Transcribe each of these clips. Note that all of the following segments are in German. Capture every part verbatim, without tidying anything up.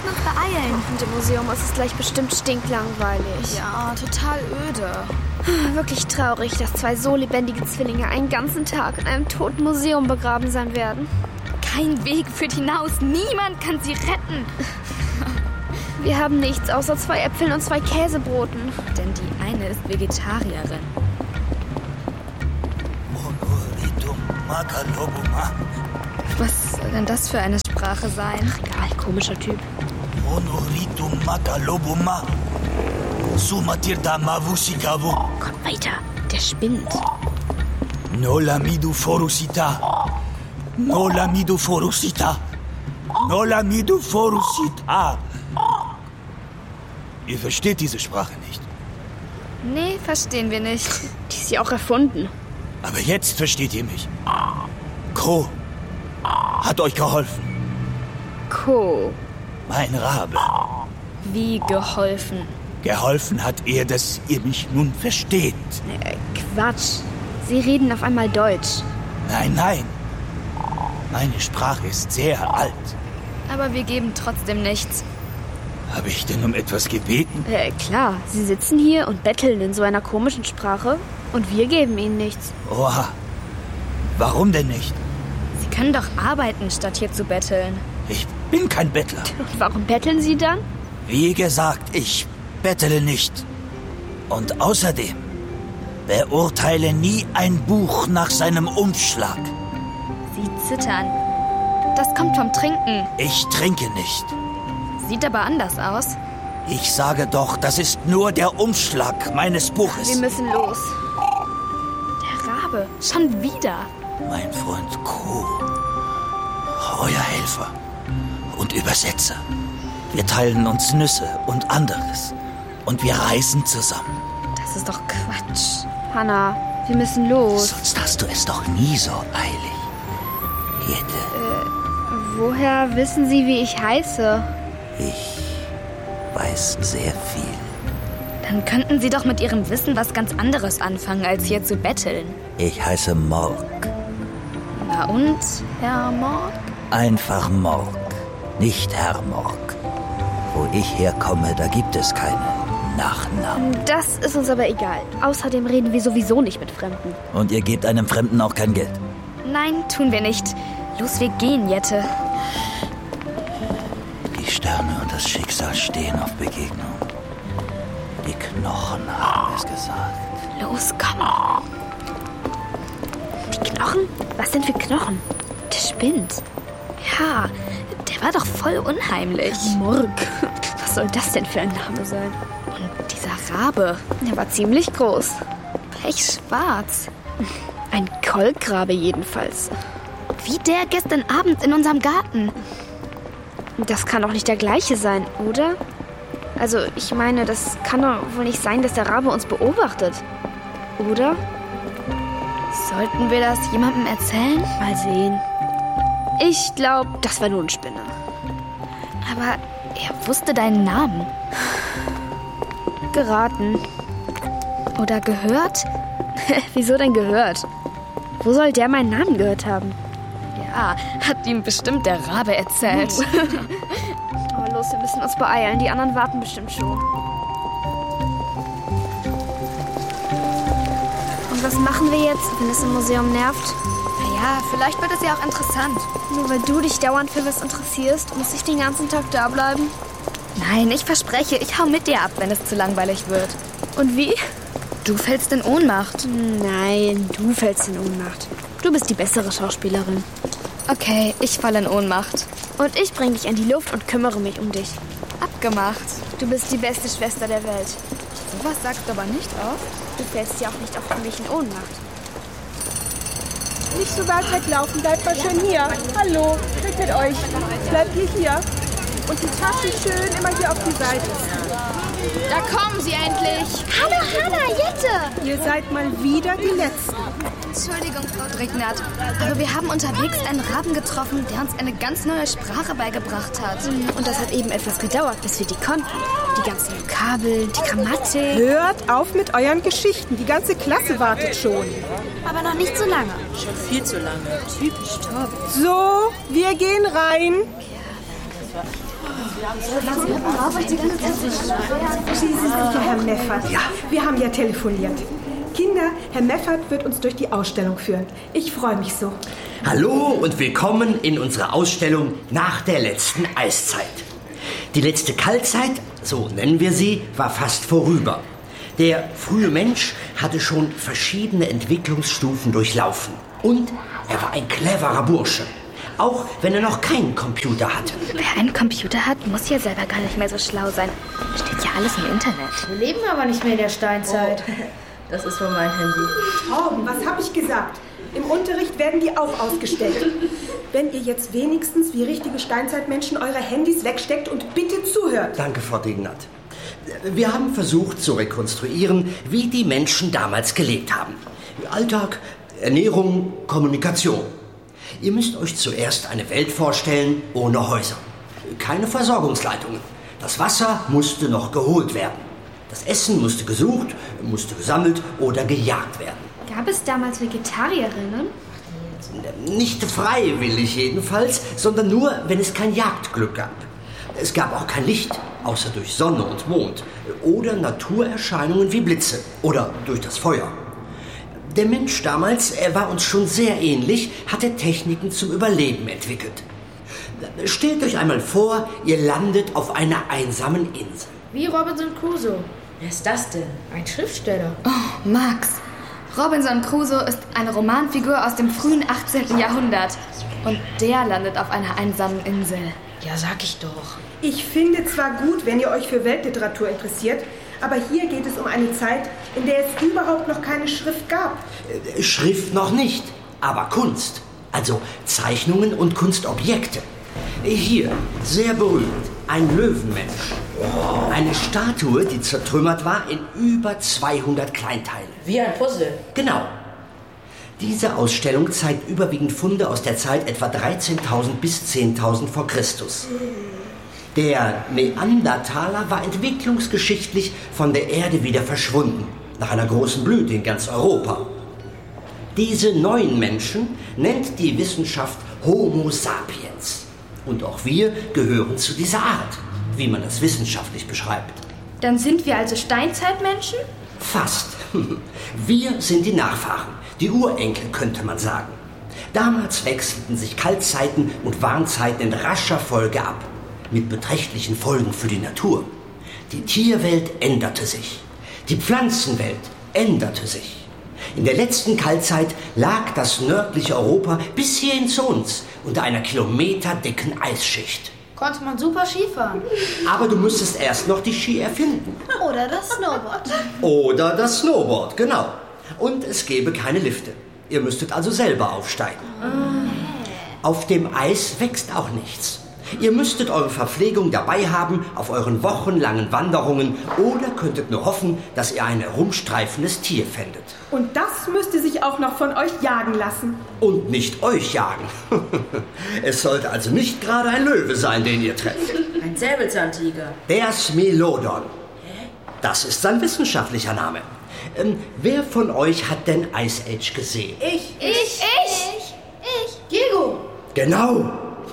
sollten uns beeilen. Und im Museum ist es gleich bestimmt stinklangweilig. Ja, total öde. Wirklich traurig, dass zwei so lebendige Zwillinge einen ganzen Tag in einem toten Museum begraben sein werden. Kein Weg führt hinaus. Niemand kann sie retten. Wir haben nichts außer zwei Äpfeln und zwei Käsebroten. Denn die eine ist Vegetarierin. Was soll denn das für eine Sprache sein? Ach, egal, komischer Typ. Komm weiter, der spinnt. Nolamidu forusita. Nolamidu forusita. Nolamidu forusita. Ihr versteht diese Sprache nicht. Nee, verstehen wir nicht. Die ist ja auch erfunden. Aber jetzt versteht ihr mich. Ko hat euch geholfen. Ko. Mein Rabe. Wie geholfen? Geholfen hat er, dass ihr mich nun versteht. Äh, Quatsch. Sie reden auf einmal Deutsch. Nein, nein. Meine Sprache ist sehr alt. Aber wir geben trotzdem nichts. Habe ich denn um etwas gebeten? Äh, klar. Sie sitzen hier und betteln in so einer komischen Sprache und wir geben ihnen nichts. Oha. Warum denn nicht? Sie können doch arbeiten, statt hier zu betteln. Ich bin kein Bettler. Und warum betteln Sie dann? Wie gesagt, ich bettele nicht. Und außerdem beurteile nie ein Buch nach seinem Umschlag. Sie zittern. Das kommt vom Trinken. Ich trinke nicht. Sieht aber anders aus. Ich sage doch, das ist nur der Umschlag meines Buches. Wir müssen los. Der Rabe. Schon wieder. Mein Freund Ko. Euer Helfer. Und Übersetzer. Wir teilen uns Nüsse und anderes. Und wir reisen zusammen. Das ist doch Quatsch. Hannah, wir müssen los. Sonst hast du es doch nie so eilig. Jette. Äh, woher wissen Sie, wie ich heiße? Ich weiß sehr viel. Dann könnten Sie doch mit Ihrem Wissen was ganz anderes anfangen, als hier zu betteln. Ich heiße Morg. Na und, Herr Morg? Einfach Morg, nicht Herr Morg. Wo ich herkomme, da gibt es keine Nachnamen. Das ist uns aber egal. Außerdem reden wir sowieso nicht mit Fremden. Und ihr gebt einem Fremden auch kein Geld? Nein, tun wir nicht. Los, wir gehen, Jette. Die Sterne und das Schicksal stehen auf Begegnung. Die Knochen haben es gesagt. Los, komm. Die Knochen? Was denn für Knochen? Der spinnt. Ja, der war doch voll unheimlich. Morg. Was soll das denn für ein Name sein? Und dieser Rabe. Der war ziemlich groß. Pechschwarz. Ein Kolkrabe jedenfalls. Wie der gestern Abend in unserem Garten. Das kann doch nicht der gleiche sein, oder? Also, ich meine, das kann doch wohl nicht sein, dass der Rabe uns beobachtet. Oder? Sollten wir das jemandem erzählen? Mal sehen. Ich glaube, das war nur ein Spinner. Aber er wusste deinen Namen. Geraten. Oder gehört? Wieso denn gehört? Wo soll der meinen Namen gehört haben? Ja, hat ihm bestimmt der Rabe erzählt. Aber los, wir müssen uns beeilen. Die anderen warten bestimmt schon. Und was machen wir jetzt, wenn es im Museum nervt? Naja, vielleicht wird es ja auch interessant. Nur weil du dich dauernd für was interessierst, muss ich den ganzen Tag da bleiben? Nein, ich verspreche, ich hau mit dir ab, wenn es zu langweilig wird. Und wie? Du fällst in Ohnmacht. Nein, du fällst in Ohnmacht. Du bist die bessere Schauspielerin. Okay, ich falle in Ohnmacht. Und ich bringe dich an die Luft und kümmere mich um dich. Abgemacht. Du bist die beste Schwester der Welt. Sowas sagst du aber nicht oft. Du fällst ja auch nicht auf mich in Ohnmacht. Nicht so weit weglaufen, bleibt mal schön hier. Hallo, regnet euch. Bleibt ihr hier. Und die Tasche schön immer hier auf die Seite. Da kommen sie endlich. Hallo, Hannah, Jette. Ihr seid mal wieder die Letzten. Entschuldigung, Frau Drignat, aber wir haben unterwegs einen Raben getroffen, der uns eine ganz neue Sprache beigebracht hat. Und das hat eben etwas gedauert, bis wir die konnten. Die ganzen Vokabeln, die Grammatik. Hört auf mit euren Geschichten. Die ganze Klasse wartet schon. Aber noch nicht so lange. Schon viel zu lange. Typisch Torben. So, wir gehen rein. Sie sind ja Herr Meffert. Ja. Wir haben ja telefoniert. Kinder, Herr Meffert wird uns durch die Ausstellung führen. Ich freue mich so. Hallo und willkommen in unserer Ausstellung nach der letzten Eiszeit. Die letzte Kaltzeit, so nennen wir sie, war fast vorüber. Der frühe Mensch hatte schon verschiedene Entwicklungsstufen durchlaufen. Und er war ein cleverer Bursche. Auch wenn er noch keinen Computer hatte. Wer einen Computer hat, muss ja selber gar nicht mehr so schlau sein. Steht ja alles im Internet. Wir leben aber nicht mehr in der Steinzeit. Oh, das ist wohl mein Handy. Torben, was habe ich gesagt? Im Unterricht werden die auch ausgestellt. Wenn ihr jetzt wenigstens wie richtige Steinzeitmenschen eure Handys wegsteckt und bitte zuhört. Danke, Frau Degenat. Wir haben versucht zu rekonstruieren, wie die Menschen damals gelebt haben. Alltag, Ernährung, Kommunikation. Ihr müsst euch zuerst eine Welt vorstellen ohne Häuser. Keine Versorgungsleitungen. Das Wasser musste noch geholt werden. Das Essen musste gesucht, musste gesammelt oder gejagt werden. Gab es damals Vegetarierinnen? Nicht freiwillig jedenfalls, sondern nur, wenn es kein Jagdglück gab. Es gab auch kein Licht, außer durch Sonne und Mond. Oder Naturerscheinungen wie Blitze oder durch das Feuer. Der Mensch damals, er war uns schon sehr ähnlich, hatte Techniken zum Überleben entwickelt. Stellt euch einmal vor, ihr landet auf einer einsamen Insel. Wie Robinson Crusoe. Wer ist das denn? Ein Schriftsteller. Oh, Max. Robinson Crusoe ist eine Romanfigur aus dem frühen achtzehnten Jahrhundert. Und der landet auf einer einsamen Insel. Ja, sag ich doch. Ich finde zwar gut, wenn ihr euch für Weltliteratur interessiert, aber hier geht es um eine Zeit, in der es überhaupt noch keine Schrift gab. Schrift noch nicht, aber Kunst. Also Zeichnungen und Kunstobjekte. Hier, sehr berühmt, ein Löwenmensch. Eine Statue, die zertrümmert war in über zweihundert Kleinteile. Wie ein Puzzle. Genau. Diese Ausstellung zeigt überwiegend Funde aus der Zeit etwa dreizehntausend bis zehntausend vor Christus. Der Neandertaler war entwicklungsgeschichtlich von der Erde wieder verschwunden, nach einer großen Blüte in ganz Europa. Diese neuen Menschen nennt die Wissenschaft Homo sapiens. Und auch wir gehören zu dieser Art, wie man das wissenschaftlich beschreibt. Dann sind wir also Steinzeitmenschen? Fast. Wir sind die Nachfahren, die Urenkel könnte man sagen. Damals wechselten sich Kaltzeiten und Warmzeiten in rascher Folge ab, mit beträchtlichen Folgen für die Natur. Die Tierwelt änderte sich, die Pflanzenwelt änderte sich. In der letzten Kaltzeit lag das nördliche Europa bis hierhin zu uns unter einer kilometerdicken Eisschicht. Konnte man super Ski fahren. Aber du müsstest erst noch die Ski erfinden. Oder das Snowboard. Oder das Snowboard, genau. Und es gäbe keine Lifte. Ihr müsstet also selber aufsteigen. Auf dem Eis wächst auch nichts. Ihr müsstet eure Verpflegung dabei haben auf euren wochenlangen Wanderungen oder könntet nur hoffen, dass ihr ein herumstreifendes Tier fändet. Und das müsste sich auch noch von euch jagen lassen. Und nicht euch jagen. Es sollte also nicht gerade ein Löwe sein, den ihr trefft. Ein Säbelzahntiger. Der Smilodon. Das ist sein wissenschaftlicher Name. Ähm, wer von euch hat denn Ice Age gesehen? Ich. Ich. Ich. Ich. Diego. Genau.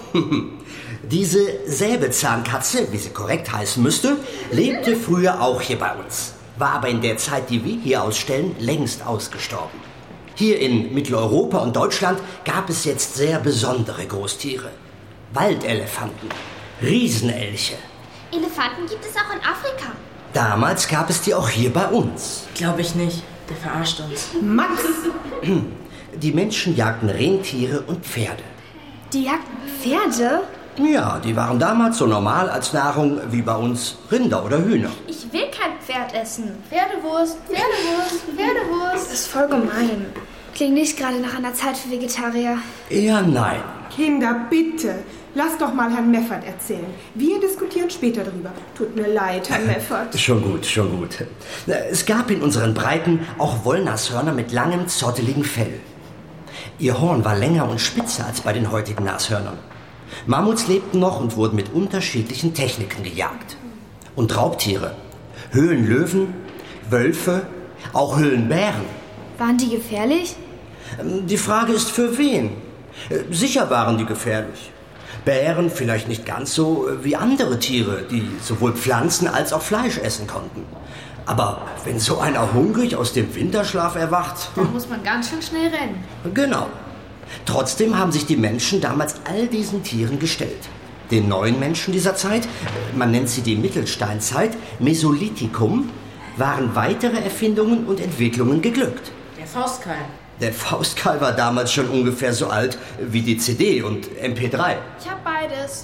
Diese Säbelzahnkatze, wie sie korrekt heißen müsste, lebte früher auch hier bei uns, war aber in der Zeit, die wir hier ausstellen, längst ausgestorben. Hier in Mitteleuropa und Deutschland gab es jetzt sehr besondere Großtiere. Waldelefanten, Riesenelche. Elefanten gibt es auch in Afrika. Damals gab es die auch hier bei uns. Glaube ich nicht. Der verarscht uns. Max! Die Menschen jagten Rentiere und Pferde. Die jagten Pferde? Ja, die waren damals so normal als Nahrung wie bei uns Rinder oder Hühner. Ich will kein Pferd essen. Pferdewurst. Pferdewurst. Pferdewurst. Das ist voll gemein. Klingt nicht gerade nach einer Zeit für Vegetarier. Eher nein. Kinder, bitte, lasst doch mal Herrn Meffert erzählen. Wir diskutieren später drüber. Tut mir leid, Herr Meffert. Schon gut, schon gut. Es gab in unseren Breiten auch Wollnashörner mit langem, zotteligen Fell. Ihr Horn war länger und spitzer als bei den heutigen Nashörnern. Mammuts lebten noch und wurden mit unterschiedlichen Techniken gejagt. Und Raubtiere. Höhlenlöwen, Wölfe, auch Höhlenbären. Waren die gefährlich? Die Frage ist für wen? Sicher waren die gefährlich. Bären vielleicht nicht ganz so wie andere Tiere, die sowohl Pflanzen als auch Fleisch essen konnten. Aber wenn so einer hungrig aus dem Winterschlaf erwacht... Da muss man ganz schön schnell rennen. Genau. Trotzdem haben sich die Menschen damals all diesen Tieren gestellt. Den neuen Menschen dieser Zeit, man nennt sie die Mittelsteinzeit, Mesolithikum, waren weitere Erfindungen und Entwicklungen geglückt. Der Faustkeil. Der Faustkeil war damals schon ungefähr so alt wie die C D und M P drei. Ich hab beides.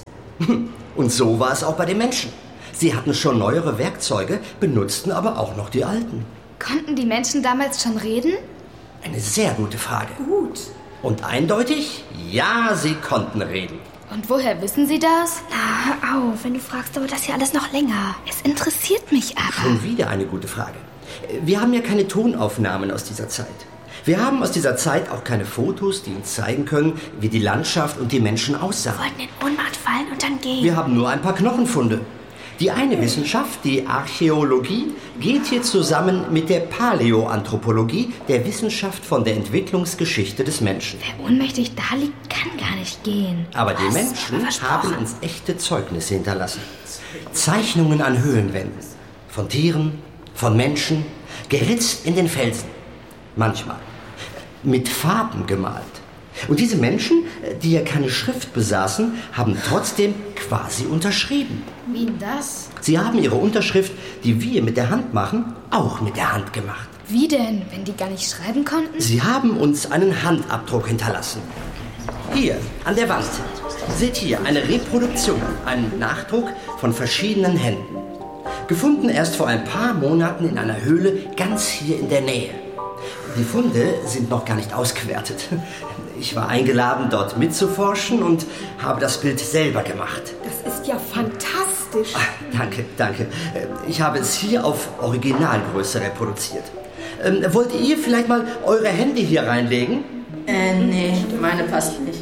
Und so war es auch bei den Menschen. Sie hatten schon neuere Werkzeuge, benutzten aber auch noch die alten. Konnten die Menschen damals schon reden? Eine sehr gute Frage. Gut. Und eindeutig, ja, sie konnten reden. Und woher wissen Sie das? Na, hör auf, wenn du fragst, dauert das ja alles noch länger. Es interessiert mich aber. Schon wieder eine gute Frage. Wir haben ja keine Tonaufnahmen aus dieser Zeit. Wir haben aus dieser Zeit auch keine Fotos, die uns zeigen können, wie die Landschaft und die Menschen aussahen. Wollten in Ohnmacht fallen und dann gehen. Wir haben nur ein paar Knochenfunde. Die eine Wissenschaft, die Archäologie, geht hier zusammen mit der Paläoanthropologie, der Wissenschaft von der Entwicklungsgeschichte des Menschen. Wer ohnmächtig da liegt, kann gar nicht gehen. Aber die Menschen haben uns echte Zeugnisse hinterlassen. Zeichnungen an Höhlenwänden. Von Tieren, von Menschen, geritzt in den Felsen. Manchmal. Mit Farben gemalt. Und diese Menschen, die ja keine Schrift besaßen, haben trotzdem quasi unterschrieben. Wie denn das? Sie haben ihre Unterschrift, die wir mit der Hand machen, auch mit der Hand gemacht. Wie denn, wenn die gar nicht schreiben konnten? Sie haben uns einen Handabdruck hinterlassen. Hier, an der Wand. Seht hier, eine Reproduktion, ein Nachdruck von verschiedenen Händen. Gefunden erst vor ein paar Monaten in einer Höhle ganz hier in der Nähe. Die Funde sind noch gar nicht ausgewertet. Ich war eingeladen, dort mitzuforschen und habe das Bild selber gemacht. Das ist ja fantastisch. Ach, danke, danke. Ich habe es hier auf Originalgröße reproduziert. Ähm, wollt ihr vielleicht mal eure Hände hier reinlegen? Äh, nee, meine passt nicht.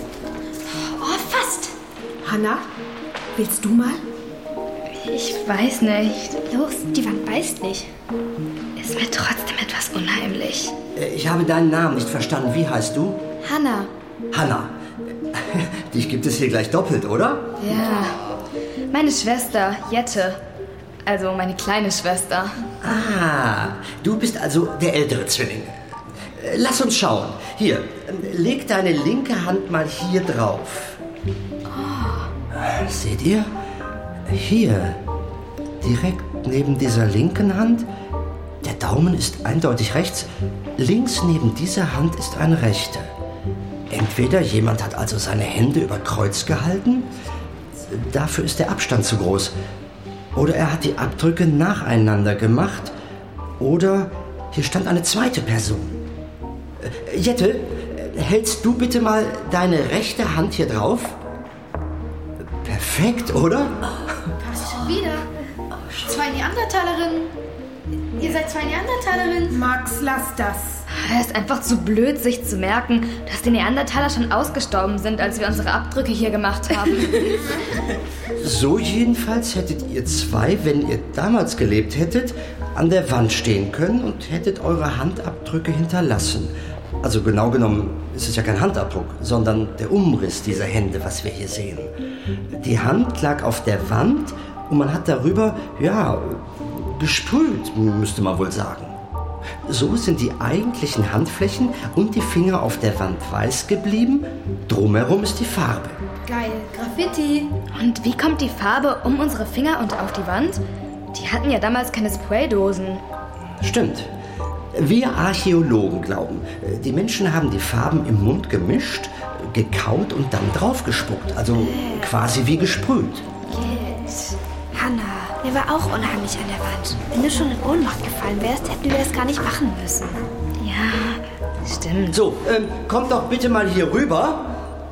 Oh, fast. Hanna, willst du mal? Ich weiß nicht. Los, die Wand beißt nicht. Ist mir trotzdem etwas unheimlich. Ich habe deinen Namen nicht verstanden. Wie heißt du? Hanna. Hanna. Dich gibt es hier gleich doppelt, oder? Ja. Meine Schwester, Jette. Also meine kleine Schwester. Ah, du bist also der ältere Zwilling. Lass uns schauen. Hier, leg deine linke Hand mal hier drauf. Oh. Seht ihr? Hier, direkt neben dieser linken Hand. Der Daumen ist eindeutig rechts. Links neben dieser Hand ist ein rechter. Entweder jemand hat also seine Hände über Kreuz gehalten, dafür ist der Abstand zu groß. Oder er hat die Abdrücke nacheinander gemacht. Oder hier stand eine zweite Person. Jette, hältst du bitte mal deine rechte Hand hier drauf? Perfekt, oder? Passt schon wieder. Zwei Neandertalerinnen. Ihr seid zwei Neandertalerinnen. Max, lass das. Er ist einfach zu blöd, sich zu merken, dass die Neandertaler schon ausgestorben sind, als wir unsere Abdrücke hier gemacht haben. So jedenfalls hättet ihr zwei, wenn ihr damals gelebt hättet, an der Wand stehen können und hättet eure Handabdrücke hinterlassen. Also genau genommen ist es ja kein Handabdruck, sondern der Umriss dieser Hände, was wir hier sehen. Die Hand lag auf der Wand und man hat darüber, ja, gesprüht, müsste man wohl sagen. So sind die eigentlichen Handflächen und die Finger auf der Wand weiß geblieben. Drumherum ist die Farbe. Geil, Graffiti. Und wie kommt die Farbe um unsere Finger und auf die Wand? Die hatten ja damals keine Spraydosen. Stimmt. Wir Archäologen glauben, die Menschen haben die Farben im Mund gemischt, gekaut und dann draufgespuckt. Also quasi wie gesprüht. Jetzt. Hanna, mir war auch unheimlich an der Wand. Wenn du schon in Ohnmacht gefallen wärst, hätten wir das gar nicht machen müssen. Ja, stimmt. So, ähm, kommt doch bitte mal hier rüber.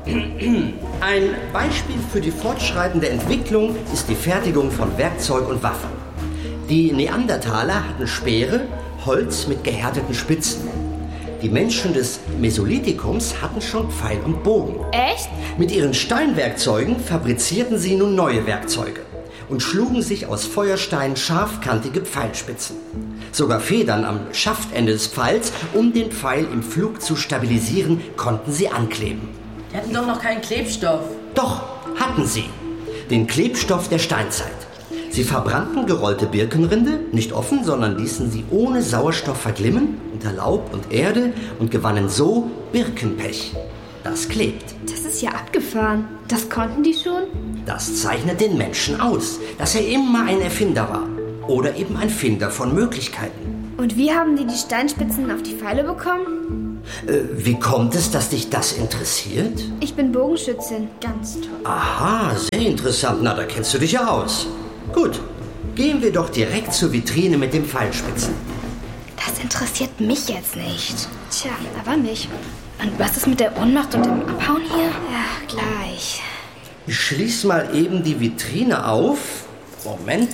Ein Beispiel für die fortschreitende Entwicklung ist die Fertigung von Werkzeug und Waffen. Die Neandertaler hatten Speere, Holz mit gehärteten Spitzen. Die Menschen des Mesolithikums hatten schon Pfeil und Bogen. Echt? Mit ihren Steinwerkzeugen fabrizierten sie nun neue Werkzeuge und schlugen sich aus Feuerstein scharfkantige Pfeilspitzen. Sogar Federn am Schaftende des Pfeils, um den Pfeil im Flug zu stabilisieren, konnten sie ankleben. Die hatten doch noch keinen Klebstoff. Doch, hatten sie. Den Klebstoff der Steinzeit. Sie verbrannten gerollte Birkenrinde, nicht offen, sondern ließen sie ohne Sauerstoff verglimmen, unter Laub und Erde und gewannen so Birkenpech. Das klebt. Das ist ja abgefahren. Das konnten die schon? Das zeichnet den Menschen aus, dass er immer ein Erfinder war. Oder eben ein Finder von Möglichkeiten. Und wie haben die die Steinspitzen auf die Pfeile bekommen? Äh, wie kommt es, dass dich das interessiert? Ich bin Bogenschützin. Ganz toll. Aha, sehr interessant. Na, da kennst du dich ja aus. Gut, gehen wir doch direkt zur Vitrine mit den Pfeilspitzen. Das interessiert mich jetzt nicht. Tja, aber mich. Und was ist mit der Ohnmacht und dem Abhauen hier? Ja, gleich. Ich schließ mal eben die Vitrine auf. Moment.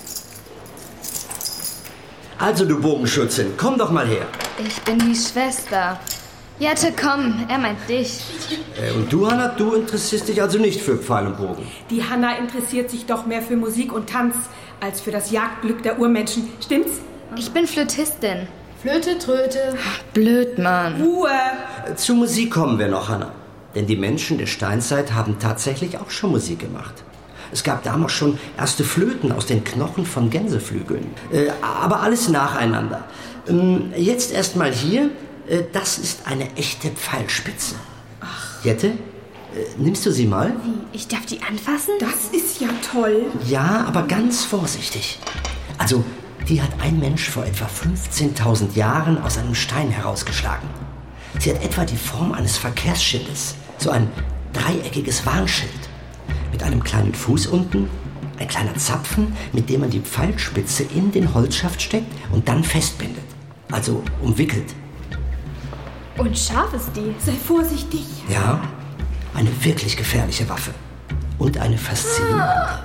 Also, du Bogenschützin, komm doch mal her. Ich bin die Schwester. Jette, komm, er meint dich. Äh, und du, Hanna, du interessierst dich also nicht für Pfeil und Bogen? Die Hanna interessiert sich doch mehr für Musik und Tanz als für das Jagdglück der Urmenschen. Stimmt's? Ich bin Flötistin. Flöte, Tröte. Blöd, Mann. Ruhe! Äh, zur Musik kommen wir noch, Hanna. Denn die Menschen der Steinzeit haben tatsächlich auch schon Musik gemacht. Es gab damals schon erste Flöten aus den Knochen von Gänseflügeln. Äh, aber alles nacheinander. Ähm, jetzt erst mal hier. Äh, das ist eine echte Pfeilspitze. Ach. Jette, äh, nimmst du sie mal? Wie? Ich darf die anfassen? Das ist ja toll. Ja, aber ganz vorsichtig. Also, die hat ein Mensch vor etwa fünfzehntausend Jahren aus einem Stein herausgeschlagen. Sie hat etwa die Form eines Verkehrsschildes, so ein dreieckiges Warnschild. Mit einem kleinen Fuß unten, ein kleiner Zapfen, mit dem man die Pfeilspitze in den Holzschaft steckt und dann festbindet. Also umwickelt. Und scharf ist die. Sei vorsichtig. Ja, eine wirklich gefährliche Waffe. Und eine faszinierende.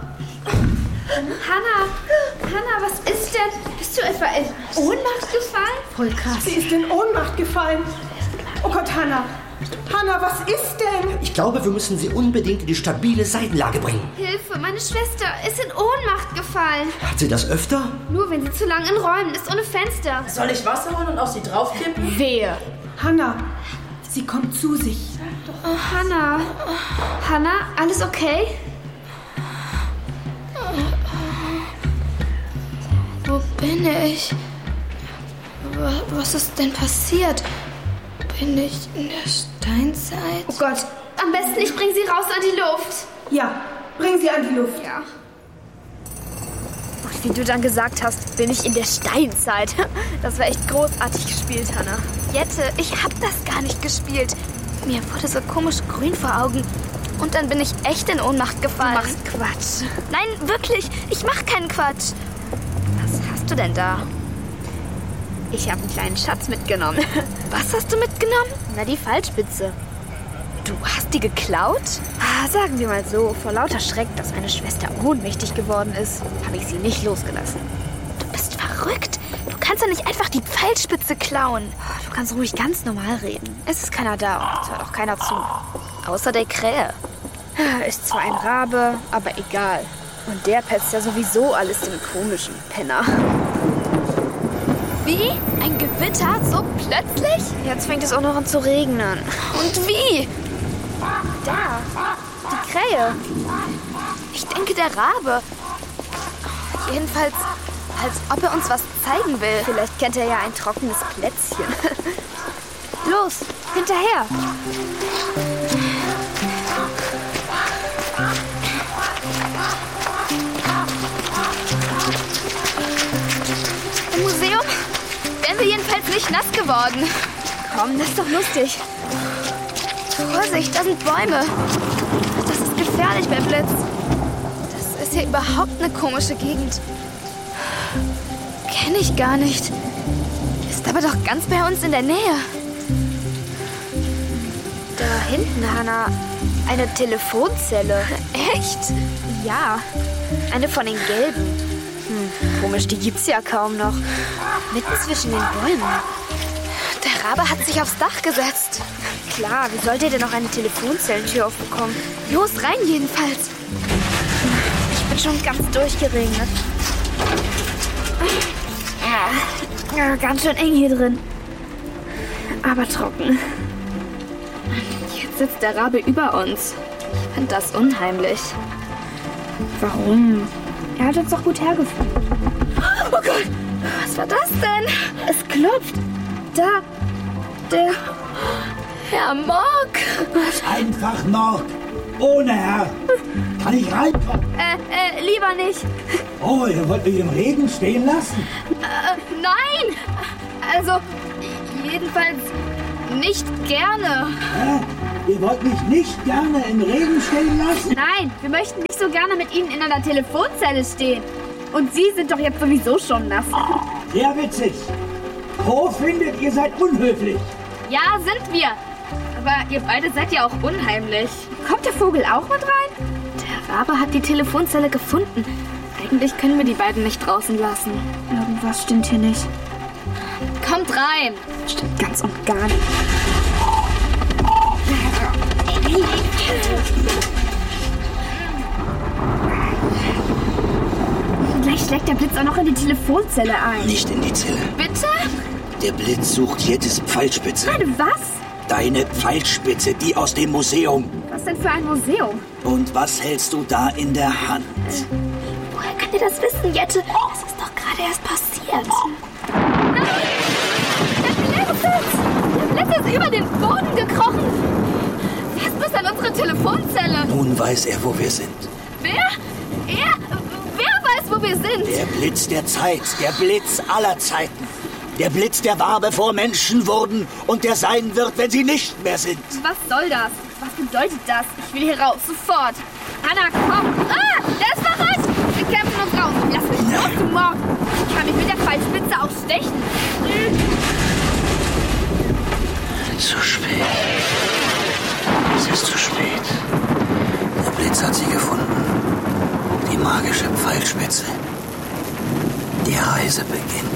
Hanna, Hanna, was ist denn? Bist du etwa in Ohnmacht gefallen? Voll krass. Sie ist in Ohnmacht gefallen. Oh Gott, Hanna. Hanna, was ist denn? Ich glaube, wir müssen sie unbedingt in die stabile Seitenlage bringen. Hilfe, meine Schwester ist in Ohnmacht gefallen. Hat sie das öfter? Nur wenn sie zu lang in Räumen ist, ohne Fenster. Soll ich Wasser holen und auf sie draufkippen? Wehe. Hanna, sie kommt zu sich. Oh, Hanna. Hanna, alles okay? Wo bin ich? Was ist denn passiert? Bin ich in der Steinzeit? Oh Gott, am besten ich bringe sie raus an die Luft. Ja, bring sie an die Luft. Ja. Und wie du dann gesagt hast, bin ich in der Steinzeit. Das war echt großartig gespielt, Hanna. Jette, ich hab das gar nicht gespielt. Mir wurde so komisch grün vor Augen. Und dann bin ich echt in Ohnmacht gefallen. Du machst Quatsch. Nein, wirklich, ich mach keinen Quatsch. Was hast du denn da? Ich habe einen kleinen Schatz mitgenommen. Was hast du mitgenommen? Na, die Pfeilspitze. Du hast die geklaut? Ah, sagen wir mal so, vor lauter Schreck, dass meine Schwester ohnmächtig geworden ist, habe ich sie nicht losgelassen. Du bist verrückt. Du kannst doch nicht einfach die Pfeilspitze klauen. Du kannst ruhig ganz normal reden. Es ist keiner da und es hört auch keiner zu. Außer der Krähe. Ist zwar ein Rabe, aber egal. Und der petzt ja sowieso alles den komischen Penner. Wie? Ein Gewitter? So plötzlich? Jetzt fängt es auch noch an zu regnen. Und wie? Da, die Krähe. Ich denke, der Rabe. Jedenfalls, als ob er uns was zeigen will. Vielleicht kennt er ja ein trockenes Plätzchen. Los, hinterher. Im Museum wären wir jedenfalls nicht nass geworden. Komm, das ist doch lustig. Vorsicht, da sind Bäume. Das ist gefährlich bei Blitz. Das ist hier überhaupt eine komische Gegend. Kenne ich gar nicht. Ist aber doch ganz bei uns in der Nähe. Da hinten, Hanna, eine Telefonzelle. Echt? Ja, eine von den gelben. Hm, komisch, die gibt's ja kaum noch. Mitten zwischen den Bäumen. Der Rabe hat sich aufs Dach gesetzt. Klar, wie sollt ihr denn noch eine Telefonzellentür aufbekommen? Los, rein jedenfalls. Ich bin schon ganz durchgeregnet. Ja, ganz schön eng hier drin. Aber trocken. Jetzt sitzt der Rabe über uns. finde das unheimlich. Warum? Er hat uns doch gut hergeführt. Oh Gott, was war das denn? Es klopft. Da, der... Herr Morg. Einfach Morg. Ohne Herr. Kann ich reinkommen? Äh, äh, lieber nicht. Oh, ihr wollt mich im Regen stehen lassen? Äh, nein! Also, jedenfalls nicht gerne. Hä? Ihr wollt mich nicht gerne im Regen stehen lassen? Nein, wir möchten nicht so gerne mit Ihnen in einer Telefonzelle stehen. Und Sie sind doch jetzt sowieso schon nass. Sehr witzig. Ho findet, ihr seid unhöflich. Ja, sind wir. Aber ihr beide seid ja auch unheimlich. Kommt der Vogel auch mit rein? Der Rabe hat die Telefonzelle gefunden. Eigentlich können wir die beiden nicht draußen lassen. Irgendwas stimmt hier nicht. Kommt rein. Stimmt ganz und gar nicht. Gleich schlägt der Blitz auch noch in die Telefonzelle ein. Nicht in die Zelle. Bitte? Der Blitz sucht jedes Pfeilspitze. Warte, was? Deine Pfeilspitze, die aus dem Museum. Was denn für ein Museum? Und was hältst du da in der Hand? Woher könnt ihr das wissen, Jette? Das ist doch gerade erst passiert. Nein! Der Blitz! Der Blitz ist über den Boden gekrochen. Fast bis an unsere Telefonzelle. Nun weiß er, wo wir sind. Wer? Er? Wer weiß, wo wir sind? Der Blitz der Zeit, der Blitz aller Zeiten. Der Blitz, der war, bevor Menschen wurden und der sein wird, wenn sie nicht mehr sind. Was soll das? Was bedeutet das? Ich will hier raus, sofort. Anna, komm. Ah, der ist verrückt. Wir kämpfen uns raus. Lass mich los, du Morg. Ich kann mich mit der Pfeilspitze auch stechen. Zu spät. Es ist zu spät. Der Blitz hat sie gefunden. Die magische Pfeilspitze. Die Reise beginnt.